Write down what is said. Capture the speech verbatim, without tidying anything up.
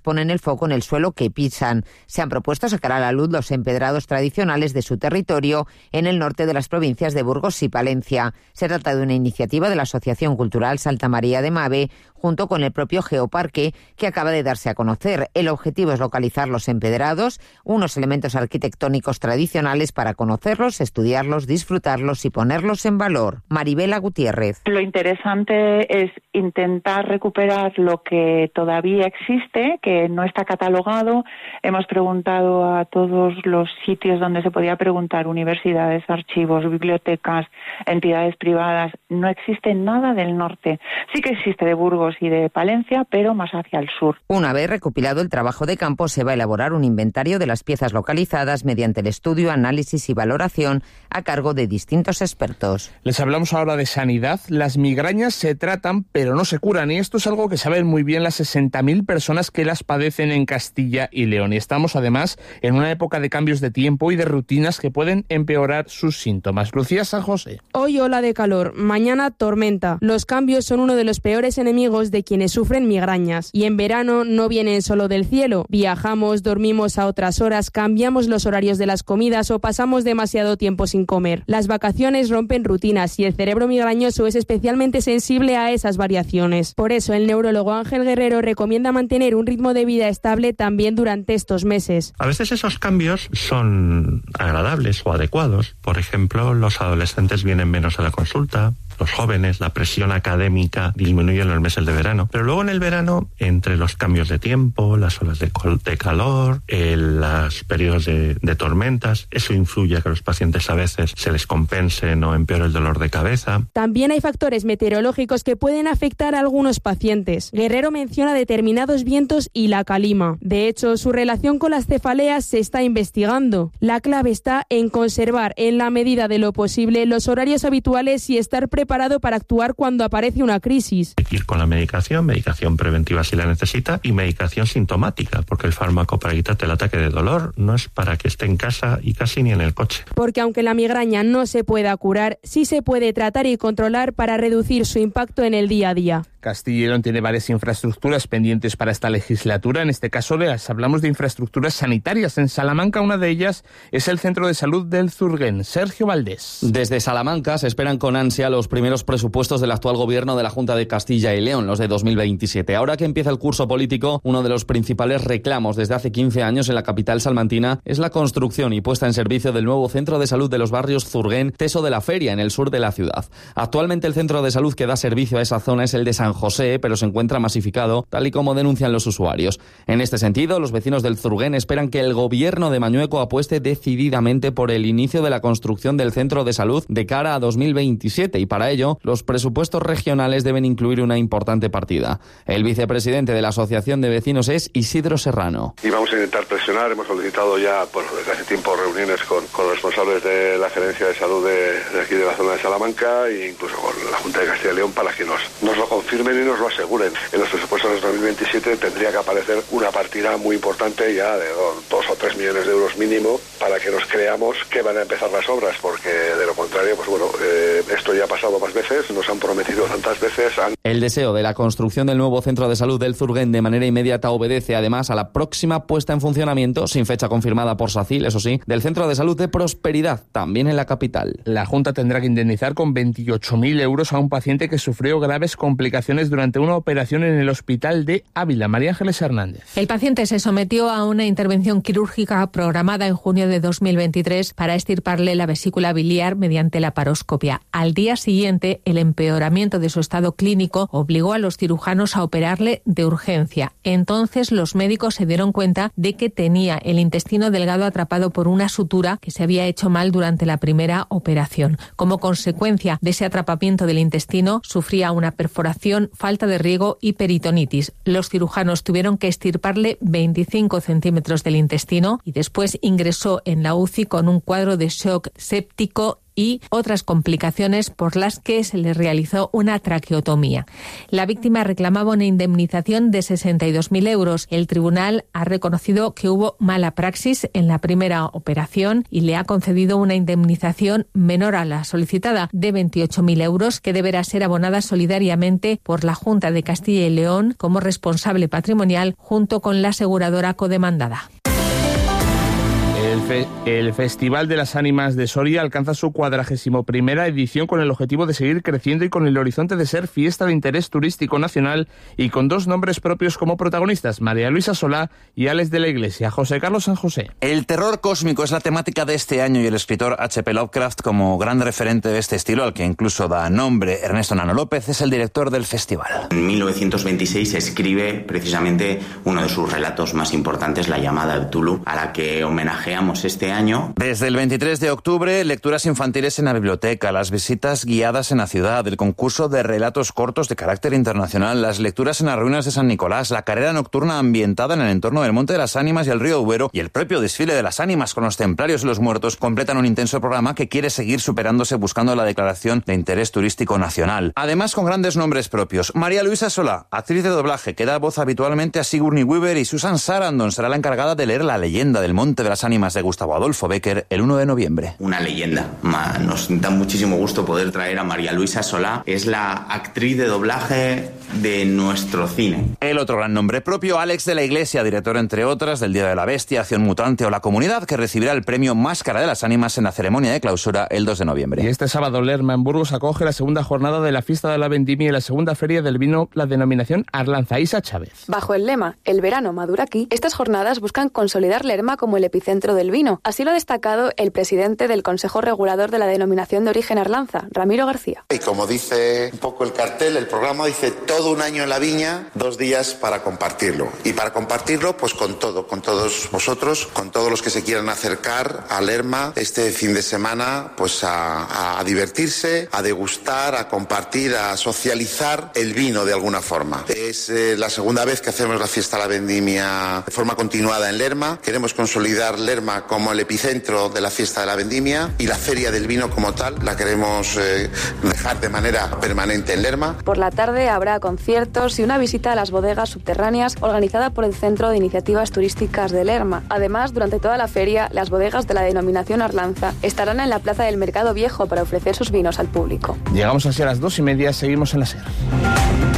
ponen el foco en el suelo que pisan. Se han propuesto sacar a la luz los empedrados tradicionales de su territorio en el norte de las provincias de Burgos y Palencia. Se trata de una iniciativa de la Asociación Cultural Santa María de Mave, junto con el propio Geoparque, que acaba de darse a conocer. El objetivo es localizar los empedrados, unos elementos arquitectónicos tradicionales, para conocerlos, estudiarlos, disfrutarlos y ponerlos en valor. Maribela Gutiérrez. Lo interesante es intentar recuperar lo que todavía existe, que no está catalogado. Hemos preguntado a todos los sitios donde se podía preguntar, universidades, archivos, bibliotecas, entidades privadas. No existe nada del norte. Sí que existe de Burgos y de Palencia, pero más hacia el sur. Una vez recopilado el trabajo de campo, se va a elaborar un inventario de las piezas localizadas mediante el estudio, análisis y valoración a cargo de distintos expertos. Les hablamos ahora de sanidad. Las migrañas se tratan, pero no se curan, y esto es algo que saben muy bien las sesenta mil personas que las padecen en Castilla y León. Y estamos además en una época de cambios de tiempo y de rutinas que pueden empeorar sus síntomas. Lucía San José. Hoy ola de calor, mañana tormenta. Los cambios son uno de los peores enemigos de quienes sufren migrañas. Y en verano no vienen solo del cielo. Viajamos, dormimos a otras horas, cambiamos los horarios de las comidas o pasamos demasiado tiempo sin comer. Las vacaciones rompen rutinas y el cerebro migrañoso es especialmente sensible a esas variaciones. Por eso el neurólogo Ángel Guerrero recomienda mantener un ritmo de vida estable también durante estos meses. A veces esos cambios son agradables o adecuados. Por ejemplo, los adolescentes vienen menos a la consulta. Los jóvenes, la presión académica disminuye en los meses de verano. Pero luego en el verano, entre los cambios de tiempo, las olas de, de calor, eh, los periodos de, de tormentas, eso influye a que los pacientes a veces se les compense o empeore el dolor de cabeza. También hay factores meteorológicos que pueden afectar a algunos pacientes. Guerrero menciona determinados vientos y la calima. De hecho, su relación con las cefaleas se está investigando. La clave está en conservar, en la medida de lo posible, los horarios habituales y estar preparados preparado para actuar cuando aparece una crisis. Ir con la medicación, medicación preventiva si la necesita y medicación sintomática, porque el fármaco para quitarte el ataque de dolor no es para que esté en casa y casi ni en el coche. Porque aunque la migraña no se pueda curar, sí se puede tratar y controlar para reducir su impacto en el día a día. Castilla y León tiene varias infraestructuras pendientes para esta legislatura. En este caso les hablamos de infraestructuras sanitarias. En Salamanca una de ellas es el Centro de Salud del Zurguén. Sergio Valdés. Desde Salamanca se esperan con ansia los primeros presupuestos del actual gobierno de la Junta de Castilla y León, los de dos mil veintisiete. Ahora que empieza el curso político, uno de los principales reclamos desde hace quince años en la capital salmantina es la construcción y puesta en servicio del nuevo Centro de Salud de los barrios Zurguén, Teso de la Feria, en el sur de la ciudad. Actualmente el centro de salud que da servicio a esa zona es el de San José, pero se encuentra masificado, tal y como denuncian los usuarios. En este sentido, los vecinos del Zurguén esperan que el gobierno de Mañueco apueste decididamente por el inicio de la construcción del centro de salud de cara a dos mil veintisiete, y para ello los presupuestos regionales deben incluir una importante partida. El vicepresidente de la Asociación de Vecinos es Isidro Serrano. Y vamos a intentar presionar, hemos solicitado ya bueno, desde hace tiempo reuniones con, con los responsables de la Gerencia de Salud de, de aquí de la zona de Salamanca e incluso con la Junta de Castilla y León para que nos, nos lo confirmen y nos lo aseguren. En los presupuestos de dos mil veintisiete tendría que aparecer una partida muy importante ya de dos o tres millones de euros mínimo para que nos creamos que van a empezar las obras, porque de lo contrario, pues bueno, eh, esto ya ha pasado más veces, nos han prometido tantas veces. Han... El deseo de la construcción del nuevo centro de salud del Zurguén de manera inmediata obedece además a la próxima puesta en funcionamiento, sin fecha confirmada por SACIL, eso sí, del Centro de Salud de Prosperidad, también en la capital. La Junta tendrá que indemnizar con veintiocho mil euros a un paciente que sufrió graves complicaciones durante una operación en el hospital de Ávila. María Ángeles Hernández. El paciente se sometió a una intervención quirúrgica programada en junio de dos mil veintitrés para extirparle la vesícula biliar mediante laparoscopia. Al día siguiente, el empeoramiento de su estado clínico obligó a los cirujanos a operarle de urgencia. Entonces, los médicos se dieron cuenta de que tenía el intestino delgado atrapado por una sutura que se había hecho mal durante la primera operación. Como consecuencia de ese atrapamiento del intestino, sufría una perforación, falta de riego y peritonitis. Los cirujanos tuvieron que extirparle veinticinco centímetros del intestino y después ingresó en la U C I con un cuadro de shock séptico y otras complicaciones por las que se le realizó una traqueotomía. La víctima reclamaba una indemnización de sesenta y dos mil euros. El tribunal ha reconocido que hubo mala praxis en la primera operación y le ha concedido una indemnización menor a la solicitada de veintiocho mil euros que deberá ser abonada solidariamente por la Junta de Castilla y León como responsable patrimonial junto con la aseguradora codemandada. El, fe, el Festival de las Ánimas de Soria alcanza su cuadragésimo primera edición con el objetivo de seguir creciendo y con el horizonte de ser fiesta de interés turístico nacional y con dos nombres propios como protagonistas, María Luisa Solá y Alex de la Iglesia. José Carlos San José. El terror cósmico es la temática de este año y el escritor H P Lovecraft, como gran referente de este estilo, al que incluso da nombre Ernesto Nano López, es el director del festival. En mil novecientos veintiséis escribe precisamente uno de sus relatos más importantes, La llamada de Cthulhu, a la que homenajea este año. Desde el veintitrés de octubre, lecturas infantiles en la biblioteca, las visitas guiadas en la ciudad, el concurso de relatos cortos de carácter internacional, las lecturas en las ruinas de San Nicolás, la carrera nocturna ambientada en el entorno del Monte de las Ánimas y el río Duero y el propio desfile de las ánimas con los templarios y los muertos completan un intenso programa que quiere seguir superándose buscando la declaración de interés turístico nacional. Además, con grandes nombres propios. María Luisa Solá, actriz de doblaje que da voz habitualmente a Sigourney Weaver, y Susan Sarandon será la encargada de leer La leyenda del Monte de las Ánimas de Gustavo Adolfo Bécquer el uno de noviembre. Una leyenda. Nos da muchísimo gusto poder traer a María Luisa Solá. Es la actriz de doblaje de nuestro cine. El otro gran nombre propio, Alex de la Iglesia, director entre otras del Día de la Bestia, Acción Mutante o La Comunidad, que recibirá el premio Máscara de las Ánimas en la ceremonia de clausura el dos de noviembre. Y este sábado Lerma en Burgos acoge la segunda jornada de la Fiesta de la Vendimia y la segunda feria del vino, la denominación Arlanza. Isa Chávez. Bajo el lema El verano madura aquí, estas jornadas buscan consolidar Lerma como el epicentro del vino. Así lo ha destacado el presidente del Consejo Regulador de la Denominación de Origen Arlanza, Ramiro García. Y como dice un poco el cartel, el programa dice todo un año en la viña, dos días para compartirlo. Y para compartirlo, pues con todo, con todos vosotros, con todos los que se quieran acercar a Lerma este fin de semana, pues a, a divertirse, a degustar, a compartir, a socializar el vino de alguna forma. Es eh, la segunda vez que hacemos la fiesta de la vendimia de forma continuada en Lerma. Queremos consolidar Lerma como el epicentro de la fiesta de la vendimia y la feria del vino como tal la queremos eh, dejar de manera permanente en Lerma. Por la tarde habrá conciertos y una visita a las bodegas subterráneas organizada por el Centro de Iniciativas Turísticas de Lerma. Además, durante toda la feria, las bodegas de la denominación Arlanza estarán en la plaza del Mercado Viejo para ofrecer sus vinos al público. Llegamos así a las dos y media, seguimos en la SER.